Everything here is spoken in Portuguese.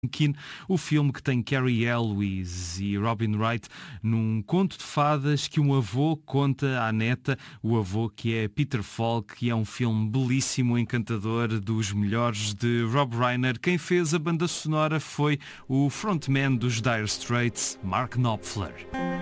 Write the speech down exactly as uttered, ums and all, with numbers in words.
Kin, o filme que tem Cary Elwes e Robin Wright num conto de fadas que um avô conta à neta, o avô que é Peter Falk, e é um filme belíssimo, encantador, dos melhores de Rob Reiner. Quem fez a banda sonora foi o frontman dos Dire Straits, Mark Knopfler.